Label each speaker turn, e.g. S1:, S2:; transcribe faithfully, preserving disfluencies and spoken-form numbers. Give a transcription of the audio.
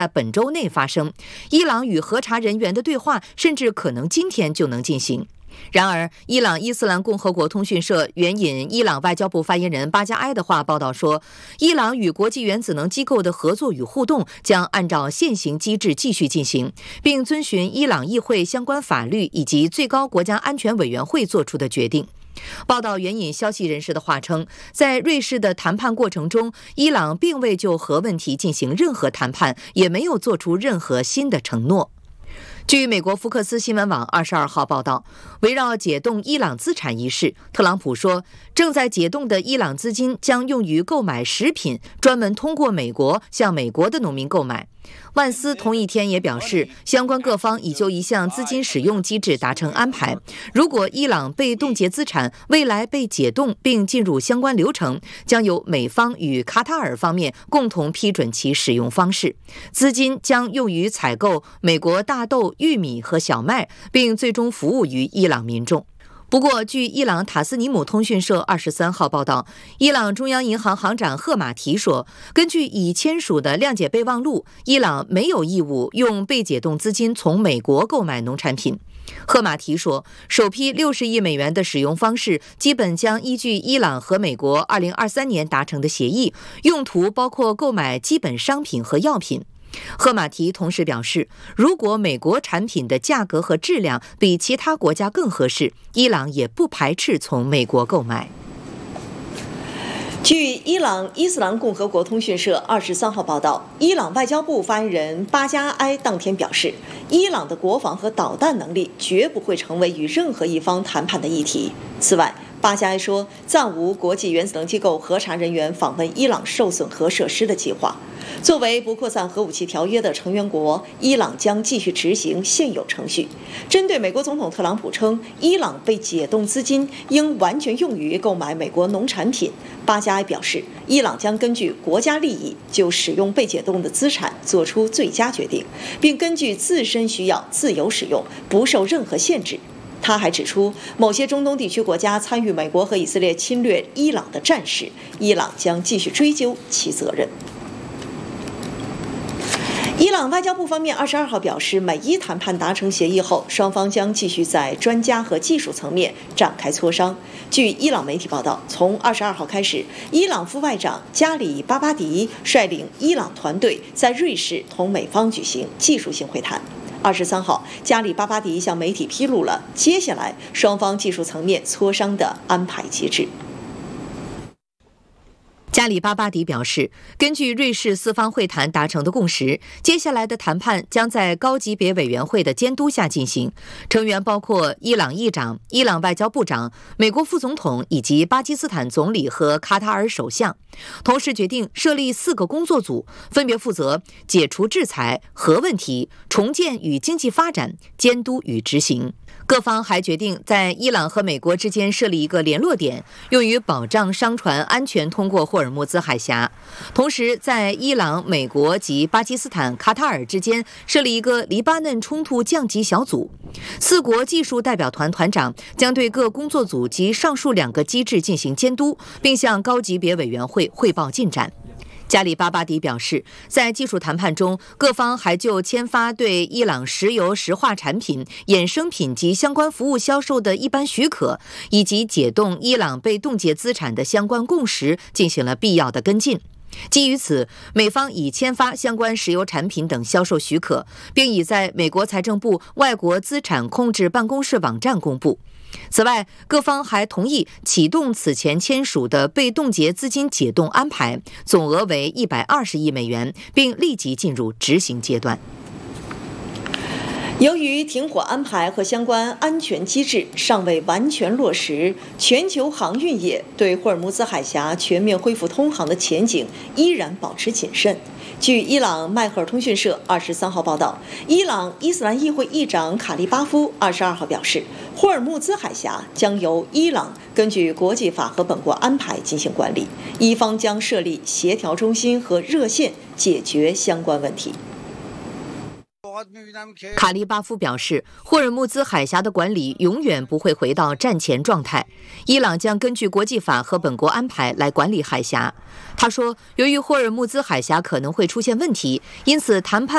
S1: 本周内发生，伊朗与核查人员的对话甚至可能今天就能进行。然而，伊朗伊斯兰共和国通讯社援引伊朗外交部发言人巴加埃的话报道说，伊朗与国际原子能机构的合作与互动将按照现行机制继续进行，并遵循伊朗议会相关法律以及最高国家安全委员会作出的决定。报道援引消息人士的话称，在瑞士的谈判过程中，伊朗并未就核问题进行任何谈判，也没有做出任何新的承诺。据美国福克斯新闻网二十二号报道，围绕解冻伊朗资产一事，特朗普说，正在解冻的伊朗资金将用于购买食品，专门通过美国向美国的农民购买。万斯同一天也表示，相关各方已就一项资金使用机制达成安排。如果伊朗被冻结资产未来被解冻并进入相关流程，将由美方与卡塔尔方面共同批准其使用方式。资金将用于采购美国大豆、玉米和小麦，并最终服务于伊朗民众。不过，据伊朗塔斯尼姆通讯社二十三号报道，伊朗中央银行行长赫马提说，根据已签署的谅解备忘录，伊朗没有义务用被解冻资金从美国购买农产品。赫马提说，首批六十亿美元的使用方式基本将依据伊朗和美国二零二三年达成的协议，用途包括购买基本商品和药品。赫马提同时表示，如果美国产品的价格和质量比其他国家更合适，伊朗也不排斥从美国购买。
S2: 据伊朗伊斯兰共和国通讯社二十三号报道，伊朗外交部发言人巴加埃当天表示，伊朗的国防和导弹能力绝不会成为与任何一方谈判的议题。此外，巴加埃说，暂无国际原子能机构核查人员访问伊朗受损核设施的计划。作为不扩散核武器条约的成员国，伊朗将继续执行现有程序。针对美国总统特朗普称伊朗被解冻资金应完全用于购买美国农产品，巴加埃表示，伊朗将根据国家利益就使用被解冻的资产做出最佳决定，并根据自身需要自由使用，不受任何限制。他还指出，某些中东地区国家参与美国和以色列侵略伊朗的战事，伊朗将继续追究其责任。伊朗外交部方面二十二号表示，美伊谈判达成协议后，双方将继续在专家和技术层面展开磋商。据伊朗媒体报道，从二十二号开始，伊朗副外长加里巴巴迪率领伊朗团队在瑞士同美方举行技术性会谈。二十三号，加里巴巴迪向媒体披露了接下来双方技术层面磋商的安排机制。
S1: 加里巴巴迪表示，根据瑞士四方会谈达成的共识，接下来的谈判将在高级别委员会的监督下进行，成员包括伊朗议长、伊朗外交部长、美国副总统以及巴基斯坦总理和卡塔尔首相。同时决定设立四个工作组，分别负责解除制裁、核问题、重建与经济发展、监督与执行。各方还决定在伊朗和美国之间设立一个联络点，用于保障商船安全通过霍尔木兹海峡。同时，在伊朗、美国及巴基斯坦、卡塔尔之间设立一个黎巴嫩冲突降级小组。四国技术代表团团长将对各工作组及上述两个机制进行监督，并向高级别委员会汇报进展。加里巴巴迪表示，在技术谈判中，各方还就签发对伊朗石油石化产品、衍生品及相关服务销售的一般许可，以及解冻伊朗被冻结资产的相关共识进行了必要的跟进。基于此，美方已签发相关石油产品等销售许可，并已在美国财政部外国资产控制办公室网站公布。此外，各方还同意启动此前签署的被冻结资金解冻安排，总额为一百二十亿美元，并立即进入执行阶段。
S2: 由于停火安排和相关安全机制尚未完全落实，全球航运业对霍尔木兹海峡全面恢复通航的前景依然保持谨慎。据伊朗迈赫尔通讯社二十三号报道，伊朗伊斯兰议会议长卡利巴夫二十二号表示，霍尔木兹海峡将由伊朗根据国际法和本国安排进行管理，伊方将设立协调中心和热线解决相关问题。
S1: 卡利巴夫表示，霍尔木兹海峡的管理永远不会回到战前状态，伊朗将根据国际法和本国安排来管理海峡。他说，由于霍尔木兹海峡可能会出现问题，因此谈判